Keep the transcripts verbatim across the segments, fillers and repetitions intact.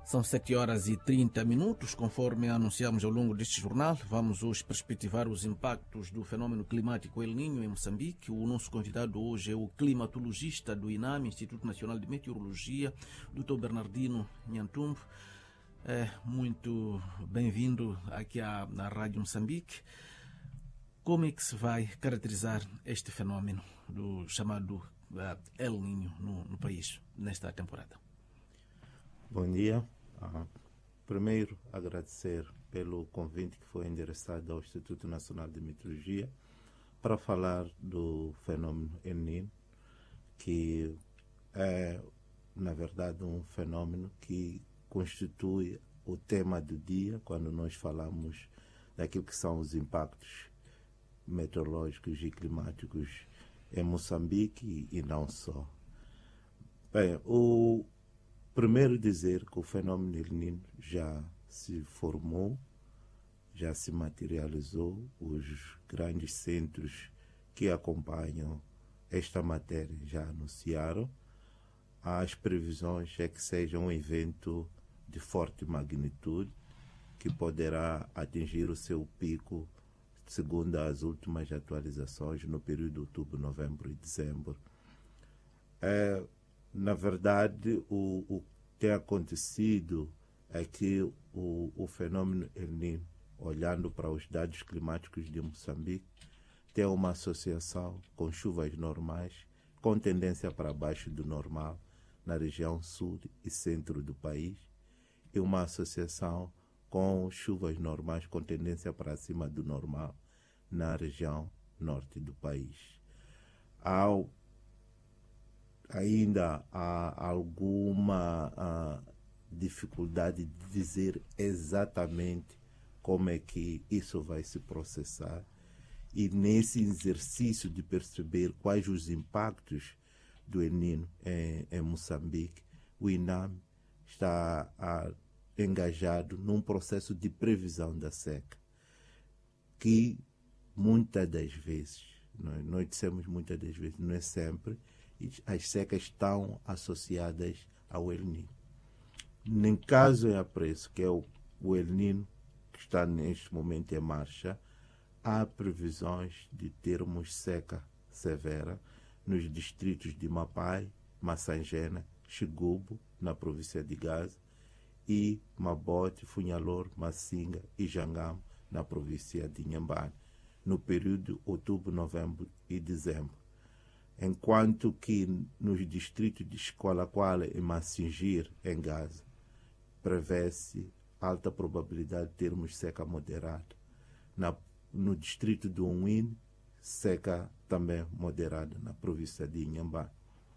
São sete horas e trinta minutos, conforme anunciamos ao longo deste jornal. Vamos hoje perspectivar os impactos do fenômeno climático El Niño em Moçambique. O nosso convidado hoje é o climatologista do INAME, Instituto Nacional de Meteorologia, doutor Bernardino Nhantumbo. É, muito bem-vindo aqui à, à Rádio Moçambique. Como é que se vai caracterizar este fenômeno do chamado uh, El Niño no, no país nesta temporada? Bom dia. Uh, primeiro, agradecer pelo convite que foi endereçado ao Instituto Nacional de Meteorologia para falar do fenômeno El Niño, que é, na verdade, um fenômeno que constitui o tema do dia quando nós falamos daquilo que são os impactos meteorológicos e climáticos em Moçambique e não só. Bem, o primeiro dizer que o fenômeno El Niño já se formou, já se materializou, os grandes centros que acompanham esta matéria já anunciaram. As previsões é que seja um evento de forte magnitude, que poderá atingir o seu pico, segundo as últimas atualizações, no período de outubro, novembro e dezembro. É, na verdade, o, o que tem acontecido é que o, o fenômeno El Niño, olhando para os dados climáticos de Moçambique, tem uma associação com chuvas normais, com tendência para baixo do normal na região sul e centro do país, e uma associação com chuvas normais com tendência para cima do normal na região norte do país. Há, ainda há alguma há, dificuldade de dizer exatamente como é que isso vai se processar, e nesse exercício de perceber quais os impactos do El Niño em, em Moçambique, o INAME está a, engajado num processo de previsão da seca, que muitas das vezes, nós, nós dissemos muitas das vezes, não é sempre, as secas estão associadas ao El Niño. Em caso em apreço, que é o, o El Niño que está neste momento em marcha, há previsões de termos seca severa nos distritos de Mapai, Massangena, Xigubo, na província de Gaza, e Mabote, Funhalor, Massinga e Jangamo, na província de Inhambane, no período de outubro, novembro e dezembro. Enquanto que nos distritos de Escola-Quala e Massingir, em Gaza, prevê-se alta probabilidade de termos seca moderada. Na, no distrito de Unwin, seca também moderada na província de Inhambane.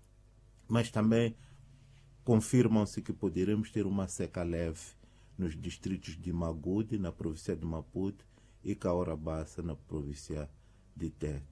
Mas também confirmam-se que poderemos ter uma seca leve nos distritos de Magude, na província de Maputo, e Caorabassa, na província de Tete.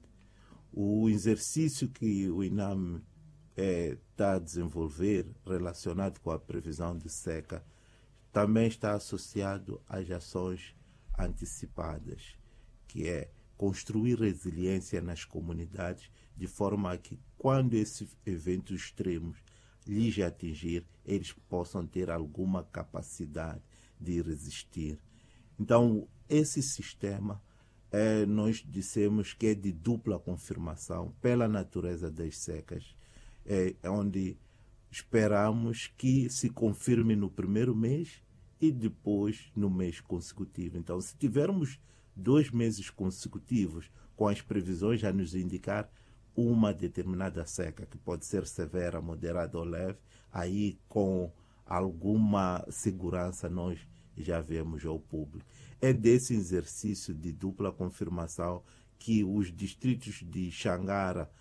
O exercício que o INAME está a desenvolver relacionado com a previsão de seca também está associado às ações antecipadas, que é construir resiliência nas comunidades, de forma a que, quando esses eventos extremos lhes atingir, eles possam ter alguma capacidade de resistir. Então, esse sistema, é, nós dissemos que é de dupla confirmação, pela natureza das secas, é, onde esperamos que se confirme no primeiro mês e depois no mês consecutivo. Então, se tivermos dois meses consecutivos, com as previsões a nos indicar uma determinada seca, que pode ser severa, moderada ou leve, aí com alguma segurança nós já vemos ao público. É desse exercício de dupla confirmação que os distritos de Xangara,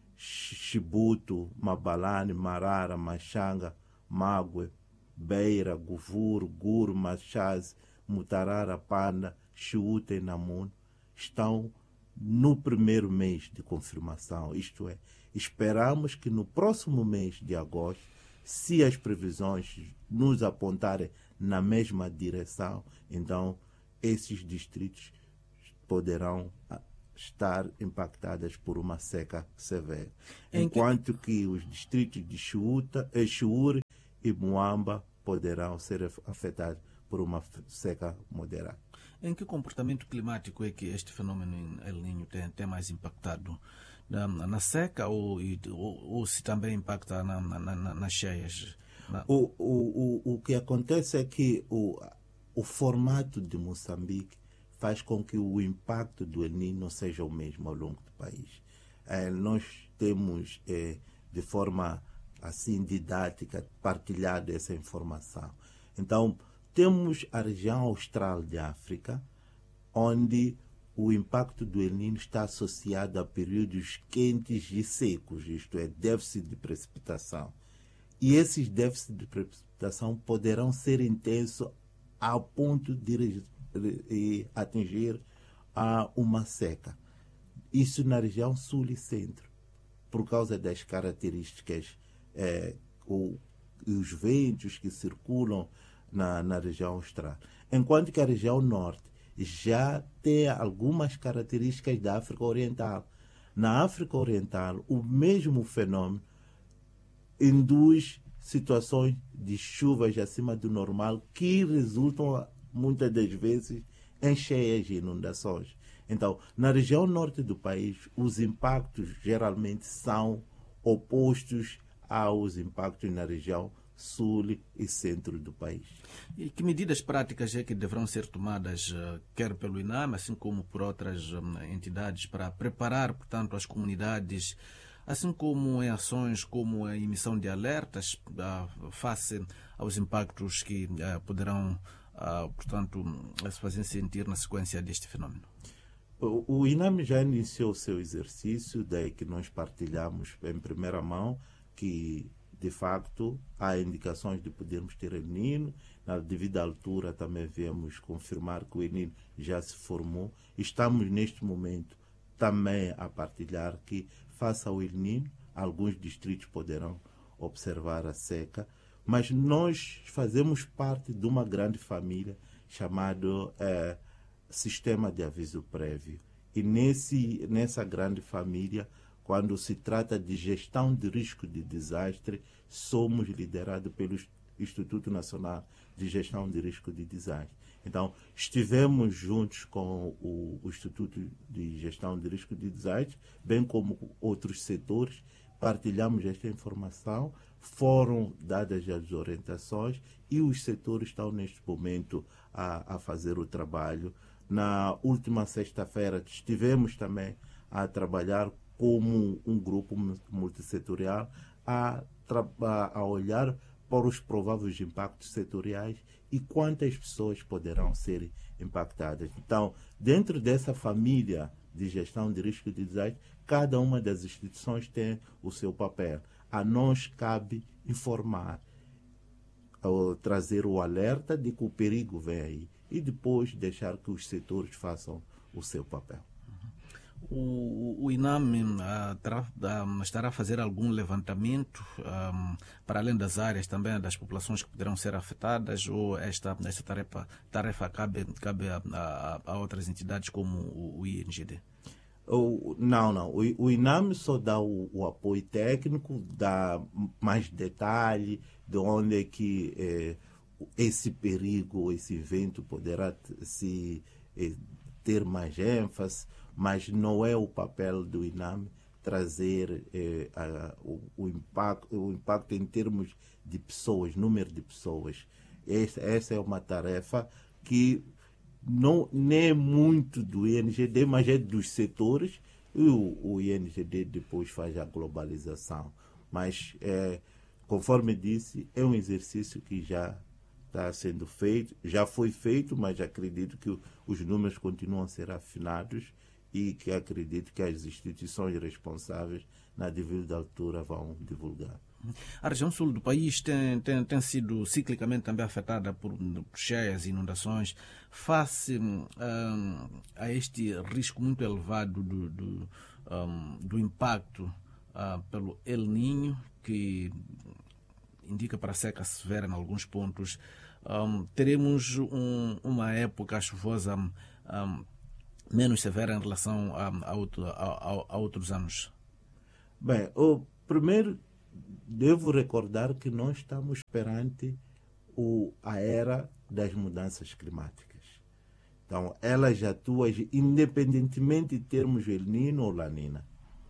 Chibuto, Mabalane, Marara, Machanga, Mague, Beira, Guvuro, Guro, Machaz, Mutarara, Panda, Chiuta e Namun estão no primeiro mês de confirmação. Isto é, esperamos que no próximo mês de agosto, se as previsões nos apontarem na mesma direção, então esses distritos poderão estar impactadas por uma seca severa. Enquanto que os distritos de Chiuta, Chiure e Muamba poderão ser afetados por uma seca moderada. Em que comportamento climático é que este fenômeno El Niño tem, tem mais impactado? Na, na seca ou, ou, ou se também impacta na, na, na, nas cheias? Na... O, o, o, o que acontece é que o, o formato de Moçambique faz com que o impacto do El Niño não seja o mesmo ao longo do país. É, nós temos, é, de forma assim didática, partilhado essa informação. Então, temos a região austral de África, onde o impacto do El Niño está associado a períodos quentes e secos, isto é, déficit de precipitação. E esses déficits de precipitação poderão ser intensos ao ponto de atingir a uma seca. Isso na região sul e centro, por causa das características, é, o, os ventos que circulam na, na região austral. Enquanto que a região norte já tem algumas características da África Oriental. Na África Oriental, o mesmo fenômeno induz situações de chuvas acima do normal que resultam, muitas das vezes, em cheias e inundações. Então, na região norte do país, os impactos geralmente são opostos aos impactos na região sul e centro do país. E que medidas práticas é que deverão ser tomadas, quer pelo INAME, assim como por outras entidades, para preparar, portanto, as comunidades, assim como em ações como a emissão de alertas face aos impactos que poderão, portanto, se fazer sentir na sequência deste fenômeno? O, o INAME já iniciou o seu exercício, daí que nós partilhamos em primeira mão que, de facto, há indicações de podermos ter El Niño. Na devida altura também viemos confirmar que o El Niño já se formou. Estamos neste momento também a partilhar que, face ao El Niño, alguns distritos poderão observar a seca, mas nós fazemos parte de uma grande família chamada eh, Sistema de Aviso Prévio. E nesse, nessa grande família, quando se trata de gestão de risco de desastre, somos liderados pelo Instituto Nacional de Gestão de Risco de Desastre. Então, estivemos juntos com o, o Instituto de Gestão de Risco de Desastre, bem como outros setores, partilhamos esta informação, foram dadas as orientações e os setores estão neste momento a, a fazer o trabalho. Na última sexta-feira estivemos também a trabalhar como um grupo multissetorial a, a olhar para os prováveis impactos setoriais e quantas pessoas poderão ser impactadas. Então, dentro dessa família de gestão de risco de desastre, cada uma das instituições tem o seu papel. A nós cabe informar, trazer o alerta de que o perigo vem aí e depois deixar que os setores façam o seu papel. O, o INAME uh, terá, uh, estará a fazer algum levantamento um, para além das áreas também das populações que poderão ser afetadas, ou esta, esta tarefa, tarefa cabe, cabe a, a, a outras entidades como o, o I N G D? O, não, não. O, o INAME só dá o, o apoio técnico, dá mais detalhe de onde é que eh, esse perigo, esse evento poderá se eh, ter mais ênfase, mas não é o papel do INAME trazer eh, a, o, o, impacto, o impacto em termos de pessoas, número de pessoas. Essa, essa é uma tarefa que não nem é muito do I N G D, mas é dos setores, e o, o I N G D depois faz a globalização. Mas, eh, conforme disse, é um exercício que já está sendo feito, já foi feito, mas acredito que os números continuam a ser afinados e que acredito que as instituições responsáveis, na devida altura, vão divulgar. A região sul do país tem, tem, tem sido ciclicamente também afetada por cheias e inundações. Face um, a este risco muito elevado do, do, um, do impacto uh, pelo El Niño, que indica para seca severa em alguns pontos, um, teremos um, uma época chuvosa um, menos severa em relação a, a, outro, a, a outros anos? Bem, o primeiro, devo recordar que nós estamos perante o, a era das mudanças climáticas. Então, ela já atua independentemente de termos o El Niño ou La Niña.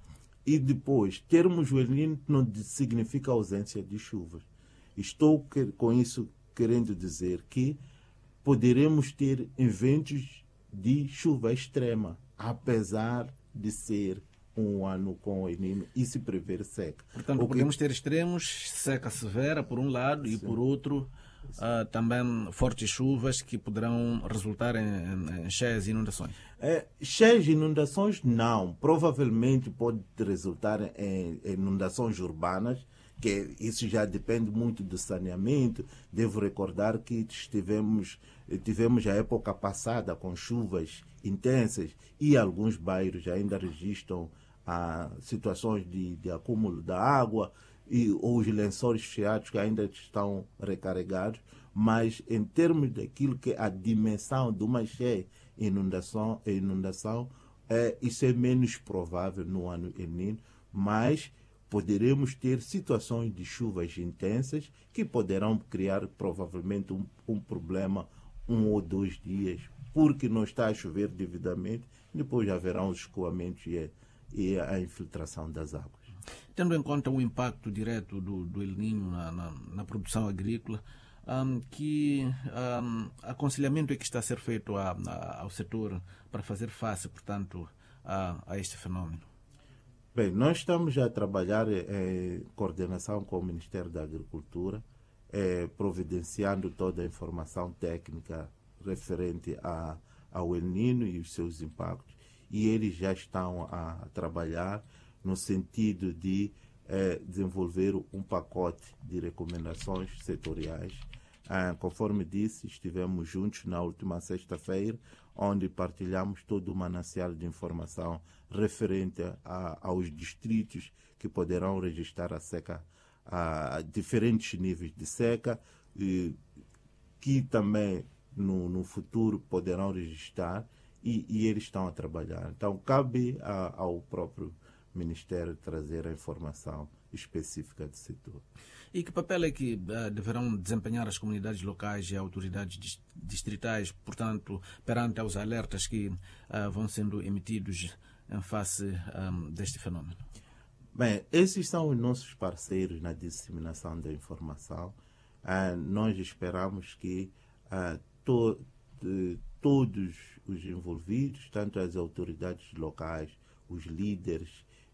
E depois, termos o El Niño não significa ausência de chuvas. Estou com isso querendo dizer que poderemos ter eventos de chuva extrema, apesar de ser um ano com o El Niño e se prever seca. Portanto, o podemos que... ter extremos, seca severa por um lado, Sim. e por outro uh, também fortes chuvas que poderão resultar em, em cheias e inundações. É, cheias e inundações não, provavelmente pode resultar em inundações urbanas, que isso já depende muito do saneamento. Devo recordar que estivemos, tivemos a época passada com chuvas intensas e alguns bairros ainda registram ah, situações de, de acúmulo da água e ou os lençóis freáticos ainda estão recarregados, mas em termos daquilo que é a dimensão de uma cheia e inundação, inundação é, isso é menos provável no ano El Niño, mas poderemos ter situações de chuvas intensas que poderão criar provavelmente um, um problema um ou dois dias, porque não está a chover devidamente, depois haverá os escoamentos e a, e a infiltração das águas. Tendo em conta o impacto direto do, do El Niño na, na, na produção agrícola, um, que um, aconselhamento é que está a ser feito a, a, ao setor para fazer face, portanto, a, a este fenómeno? Bem, nós estamos a trabalhar em coordenação com o Ministério da Agricultura, eh, providenciando toda a informação técnica referente a, ao El Niño e os seus impactos. E eles já estão a, a trabalhar no sentido de eh, desenvolver um pacote de recomendações setoriais. Ah, conforme disse, estivemos juntos na última sexta-feira, onde partilhamos todo o manancial de informação referente a, aos distritos que poderão registrar a seca, a, a diferentes níveis de seca, e, que também no, no futuro poderão registrar, e, e eles estão a trabalhar. Então, cabe a, ao próprio Ministério trazer a informação específica do setor. E que papel é que uh, deverão desempenhar as comunidades locais e autoridades distritais, portanto, perante aos alertas que uh, vão sendo emitidos em face um, deste fenómeno? Bem, esses são os nossos parceiros na disseminação da informação. Uh, nós esperamos que uh, to, de, todos os envolvidos, tanto as autoridades locais, os líderes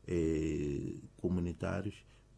eh, comunitários,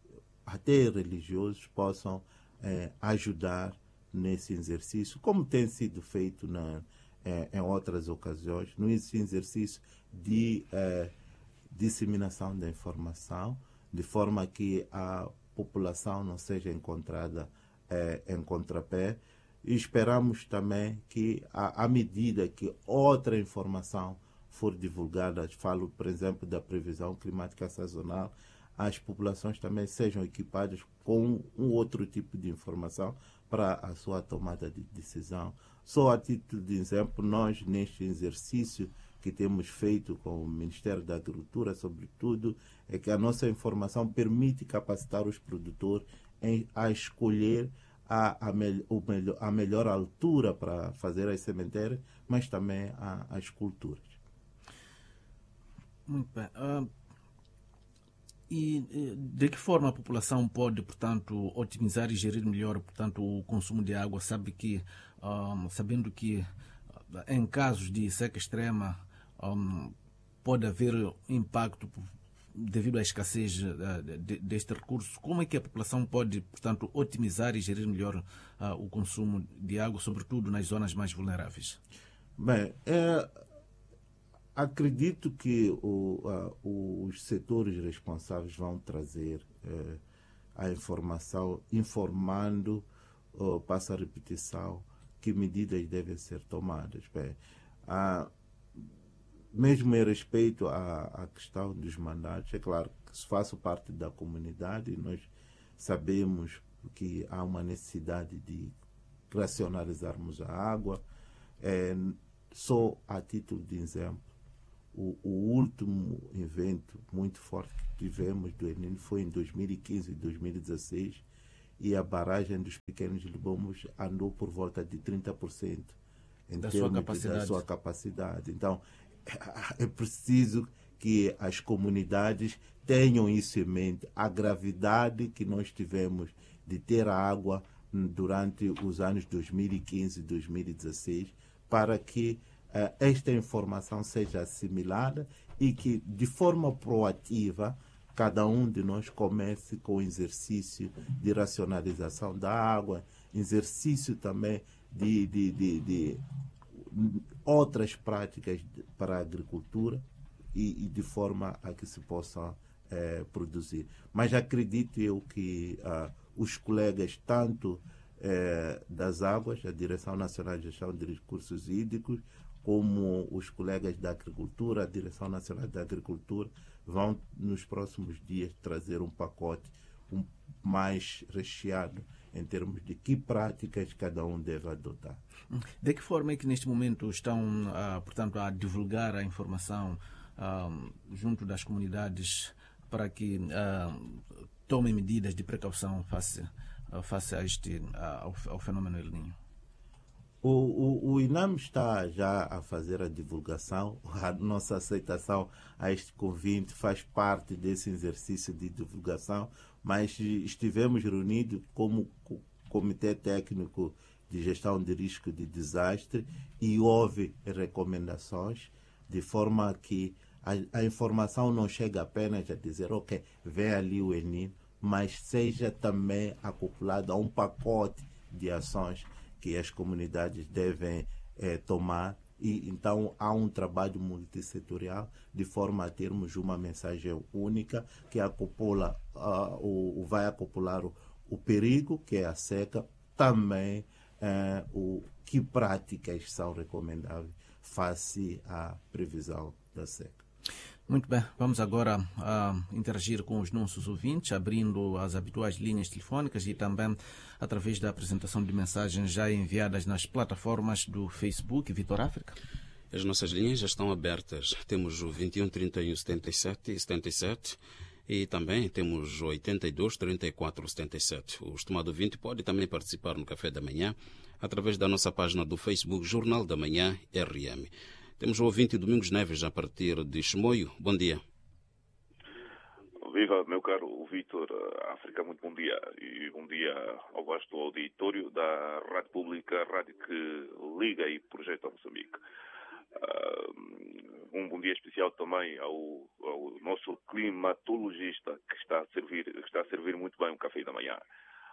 até religiosos, possam eh, ajudar nesse exercício, como tem sido feito na, eh, em outras ocasiões, nesse exercício de eh, disseminação da informação, de forma que a população não seja encontrada eh, em contrapé. E esperamos também que, à medida que outra informação for divulgada, falo, por exemplo, da previsão climática sazonal, as populações também sejam equipadas com um outro tipo de informação para a sua tomada de decisão. Só a título de exemplo, nós, neste exercício que temos feito com o Ministério da Agricultura, sobretudo, é que a nossa informação permite capacitar os produtores em, a escolher a, a, me, o melhor, a melhor altura para fazer as sementeiras, mas também a, as culturas. Muito bem. Uh, e de que forma a população pode, portanto, otimizar e gerir melhor, portanto, o consumo de água? Sabe que, um, sabendo que em casos de seca extrema um, pode haver impacto devido à escassez uh, de, deste recurso. Como é que a população pode, portanto, otimizar e gerir melhor uh, o consumo de água, sobretudo nas zonas mais vulneráveis? Bem, é... acredito que o, uh, os setores responsáveis vão trazer uh, a informação, informando, uh, passa a repetição, que medidas devem ser tomadas. Bem, uh, mesmo em respeito à, à questão dos mandatos, é claro que se faço parte da comunidade, nós sabemos que há uma necessidade de racionalizarmos a água. É, só a título de exemplo, O, o último evento muito forte que tivemos do El Niño foi em dois mil e quinze e dois mil e dezesseis, e a barragem dos Pequenos Lobos andou por volta de trinta por cento em da termos sua capacidade. da sua capacidade. Então, é preciso que as comunidades tenham isso em mente, a gravidade que nós tivemos de ter água durante os anos dois mil e quinze e dois mil e dezesseis, para que uh, esta informação seja assimilada e que, de forma proativa, cada um de nós comece com o exercício de racionalização da água, exercício também de, de, de, de outras práticas para a agricultura e, e de forma a que se possa eh, produzir. Mas acredito eu que ah, os colegas, tanto eh, das águas, a Direção Nacional de Gestão de Recursos Hídricos, como os colegas da agricultura, a Direção Nacional da Agricultura, vão nos próximos dias trazer um pacote um, mais recheado em termos de que práticas cada um deve adotar. De que forma é que neste momento estão, ah, portanto, a divulgar a informação ah, junto das comunidades para que ah, tomem medidas de precaução face, face a este, ao, ao fenômeno El Niño? O, o, o INAM está já a fazer a divulgação, a nossa aceitação a este convite faz parte desse exercício de divulgação, mas estivemos reunidos como Comitê Técnico de Gestão de Risco de Desastre e houve recomendações de forma que a, a informação não chega apenas a dizer, ok, vem ali o El Niño, mas seja também acoplada a um pacote de ações que as comunidades devem eh, tomar, e então há um trabalho multissetorial de forma a termos uma mensagem única que acopula, uh, o, vai acopular o, o perigo, que é a seca, também uh, o que práticas são recomendáveis face à previsão da seca. Muito bem, vamos agora uh, interagir com os nossos ouvintes, abrindo as habituais linhas telefônicas e também através da apresentação de mensagens já enviadas nas plataformas do Facebook. Vitor África. As nossas linhas já estão abertas. Temos o vinte e um, trinta e um, setenta e sete, setenta e sete e também temos o oitenta e dois, trinta e quatro, setenta e sete. O estimado ouvinte pode também participar no Café da Manhã através da nossa página do Facebook Jornal da Manhã R M. Temos o ouvinte Domingos Neves a partir de Chimoio. Bom dia. Viva, meu caro Vitor África, muito bom dia. E bom dia ao vasto auditório da Rádio Pública, rádio que liga e projeta Moçambique. Uh, um bom dia especial também ao, ao nosso climatologista que está a servir, que está a servir muito bem o café da manhã.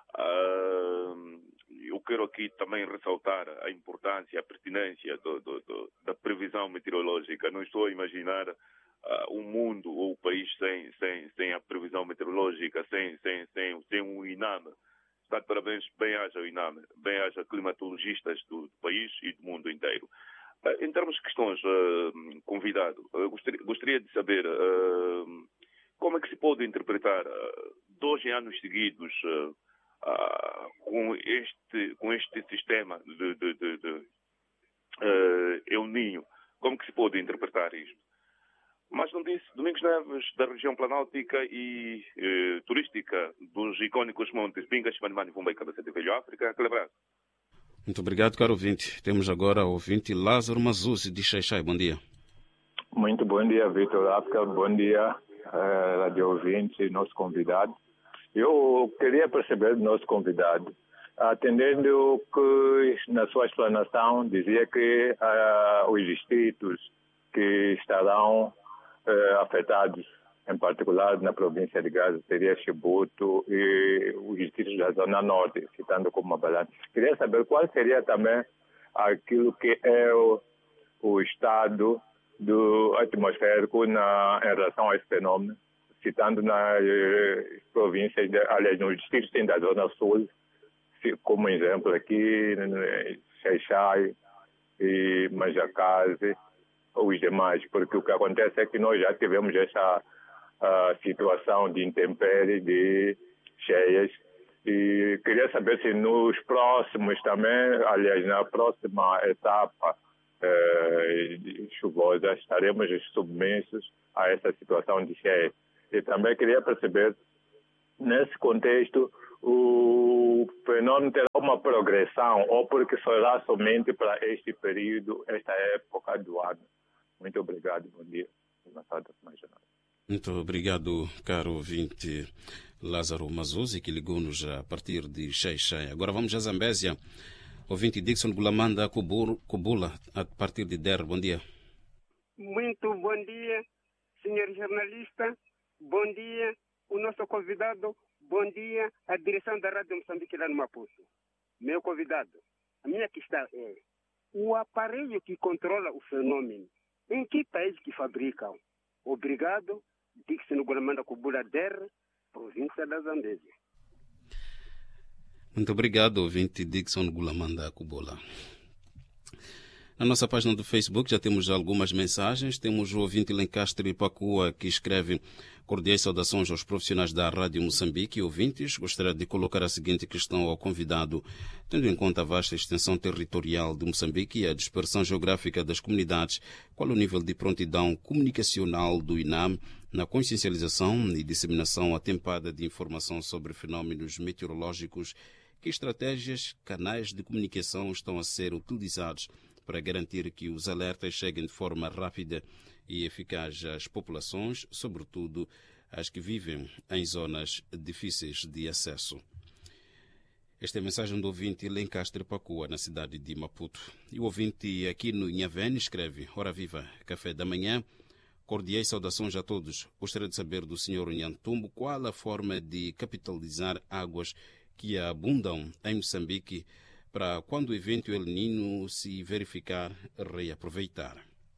Uh, eu quero aqui também ressaltar a importância, a pertinência do, do, do, da previsão meteorológica. Não estou a imaginar uh, um mundo ou o país sem, sem, sem a previsão meteorológica, sem, sem, sem, sem um INAM. Está de parabéns, bem haja o INAM, bem haja climatologistas do, do país e do mundo inteiro. Uh, em termos de questões, uh, convidado, uh, gostaria, gostaria de saber uh, como é que se pode interpretar uh, dois anos seguidos uh, Uh, com, este, com este sistema de, de, de, de uh, El Niño. Como que se pode interpretar isto? Mas não disse, Domingos Neves, da região planáltica e uh, turística dos icónicos montes Pingas, Manimani, Vumbai, Cabeça de Velho África. Aquele abraço. Muito obrigado, caro ouvinte. Temos agora o ouvinte Lázaro Mazuzzi de Xaixai. Bom dia. Muito bom dia, Vitor África. Bom dia, uh, rádio ouvinte e nosso convidado. Eu queria perceber do nosso convidado, atendendo que na sua explanação dizia que uh, os distritos que estarão uh, afetados, em particular na província de Gaza, seria Chibuto e os distritos da Zona Norte, citando como Mabalane. Queria saber qual seria também aquilo que é o, o estado do atmosférico na, em relação a esse fenômeno, citando nas eh, províncias, de, aliás, nos distritos da Zona Sul, como exemplo aqui, Xaixai e Manjacaze, os demais, porque o que acontece é que nós já tivemos essa uh, situação de intempérie, de cheias, e queria saber se nos próximos também, aliás, na próxima etapa eh, chuvosa, estaremos submissos a essa situação de cheias. E também queria perceber, nesse contexto, o fenômeno terá uma progressão ou porque será somente para este período, esta época do ano? Muito obrigado, bom dia. Muito obrigado, caro ouvinte Lázaro Mazuzzi, que ligou-nos a partir de Xai-Xai. Agora vamos a Zambésia. Ouvinte Dixon Gulamanda Kubula, a partir de Der. Bom dia. Muito bom dia, senhor jornalista. Bom dia, o nosso convidado. Bom dia, a direção da Rádio Moçambique lá no Maputo. Meu convidado, a minha questão é: o aparelho que controla o fenômeno, em que país que fabricam? Obrigado, Dixon Gulamanda Kubula Der, província da Zambésia. Muito obrigado, ouvinte Dixon Gulamanda Kubula. Na nossa página do Facebook já temos algumas mensagens. Temos o ouvinte Lencastre Pacua, que escreve: cordiais saudações aos profissionais da Rádio Moçambique e ouvintes. Gostaria de colocar a seguinte questão ao convidado. Tendo em conta a vasta extensão territorial de Moçambique e a dispersão geográfica das comunidades, qual o nível de prontidão comunicacional do I N A M na consciencialização e disseminação atempada de informação sobre fenómenos meteorológicos? Que estratégias, canais de comunicação estão a ser utilizados para garantir que os alertas cheguem de forma rápida e eficaz às populações, sobretudo as que vivem em zonas difíceis de acesso? Esta é a mensagem do ouvinte Lencastre Pacua, na cidade de Maputo. E o ouvinte aqui no Inhavene escreve: ora viva, café da manhã, cordiais saudações a todos. Gostaria de saber do senhor Nhantumbo qual a forma de capitalizar águas que abundam em Moçambique para, quando o evento El Niño se verificar, reaproveitar.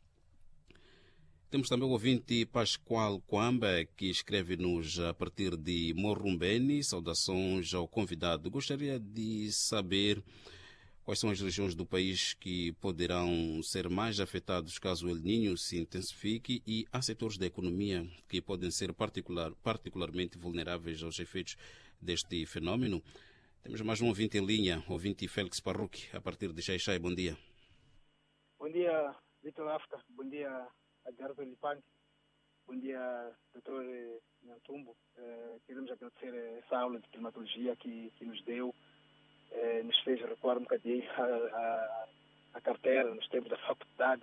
Temos também o ouvinte Pascoal Coamba, que escreve-nos a partir de Morrumbeni. Saudações ao convidado. Gostaria de saber quais são as regiões do país que poderão ser mais afetados caso o El Niño se intensifique e há setores da economia que podem ser particular, particularmente vulneráveis aos efeitos deste fenômeno. Temos mais um ouvinte em linha, o ouvinte Félix Parruque, a partir de Xai-Xai. Bom dia. Bom dia, Vitor África. Bom dia, Adjardo Lipanque. Bom dia, doutor Nhantumbo. Eh, queremos agradecer essa aula de climatologia que, que nos deu. Eh, nos fez recuar um bocadinho a, a, a carteira nos tempos da faculdade.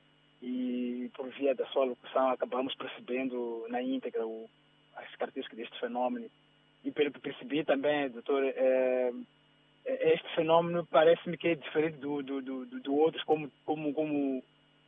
E, por via da sua locução, acabamos percebendo na íntegra o, as características deste fenômeno. E pelo que percebi também, doutor, é, este fenômeno parece-me que é diferente do, do, do, do outros, como, como, como,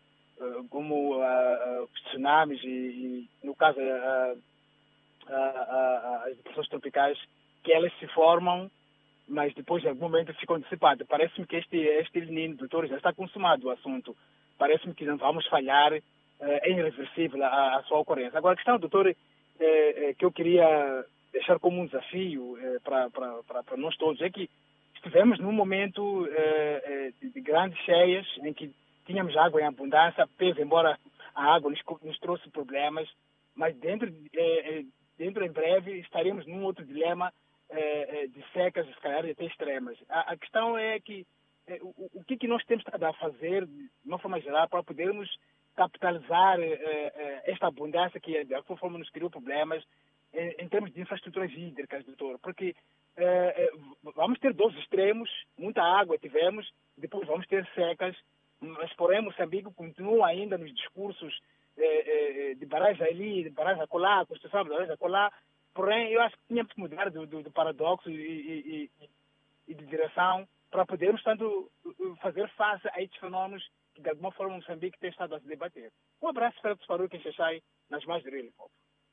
como uh, os tsunamis e, e no caso, uh, uh, uh, as depressões tropicais, que elas se formam, mas depois, em algum momento, ficam dissipadas. Parece-me que este, este El Niño, doutor, já está consumado o assunto. Parece-me que não vamos falhar, uh, é irreversível a, a sua ocorrência. Agora, a questão, doutor, é, é, que eu queria deixar como um desafio eh, para nós todos é que estivemos num momento eh, de, de grandes cheias em que tínhamos água em abundância, pese embora a água nos, nos trouxe problemas, mas dentro, eh, dentro em breve estaremos num outro dilema eh, de secas, se calhar até extremas. A, a questão é que eh, o, o que, que nós temos estado a fazer, de uma forma geral, para podermos capitalizar eh, eh, esta abundância que de alguma forma nos criou problemas em termos de infraestruturas hídricas, doutor, porque eh, vamos ter dois extremos, muita água tivemos, depois vamos ter secas, mas porém Moçambique continua ainda nos discursos eh, eh, de barragem ali, de barragem acolá, construção de barragem acolá, porém eu acho que tínhamos que mudar do, do, do paradoxo e, e, e, e de direção para podermos, tanto, fazer face a estes fenômenos que de alguma forma Moçambique tem estado a se debater. Um abraço para o Faruque em Xai-Xai, nas mais de Rio Povo.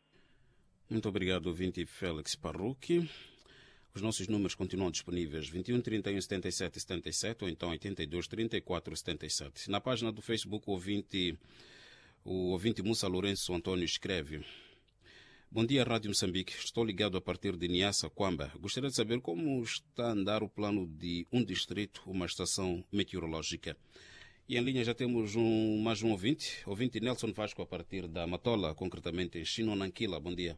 Muito obrigado, ouvinte Félix Parruque. Os nossos números continuam disponíveis: vinte e um, trinta e um, setenta e sete, setenta e sete ou então oitenta e dois, trinta e quatro, setenta e sete. Na página do Facebook, o ouvinte, o ouvinte Mussa Lourenço Antônio escreve: bom dia, Rádio Moçambique. Estou ligado a partir de Niassa, Quamba. Gostaria de saber como está a andar o plano de um distrito, uma estação meteorológica. E em linha já temos um, mais um ouvinte, ouvinte Nelson Vasco, a partir da Matola, concretamente em Chinonanquila. Bom dia.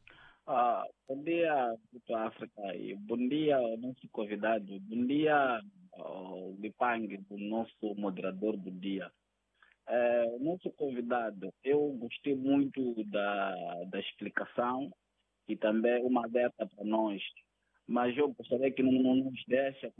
Ah, bom dia, Vitor África, e bom dia ao nosso convidado, bom dia ao Lipang, o nosso moderador do dia. É, o nosso convidado, eu gostei muito da, da explicação e também uma alerta para nós, mas eu gostaria que não, não nos deixe